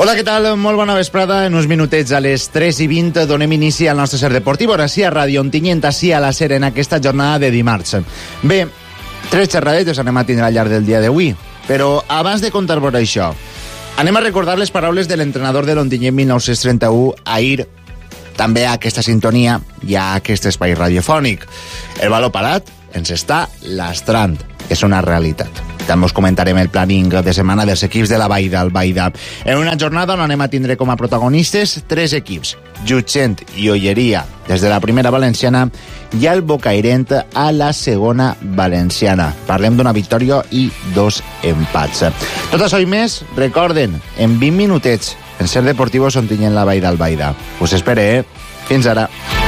Hola, què tal? Molt bona vesprada. En uns minutets a les 3:20 donem inici al nostre ser deportiu. Ara sí, a Ràdio Ontinyent, així a la SER, en aquesta jornada de dimarts. Bé, 3 xerradetes anem a tindre al llarg del dia d'avui. Però abans de contar-vos això, anem a recordar les paraules de l'entrenador de l'Ontinyent 1931 ahir, també a aquesta sintonia i a aquest espai radiofònic. El baló parat ens està lastrant. És una realitat. També us comentarem el planning de setmana dels equips de la Vall d'Albaida. En una jornada on anem a tindre com a protagonistes 3 equips, Llutxent i Olleria des de la primera valenciana i el Bocairent a la segona valenciana. Parlem d'una victòria i 2 empats. Tot això i més, recorden, en 20 minutets, en Ser Deportivos Ontinyent la Vall d'Albaida. Us espere, Fins ara.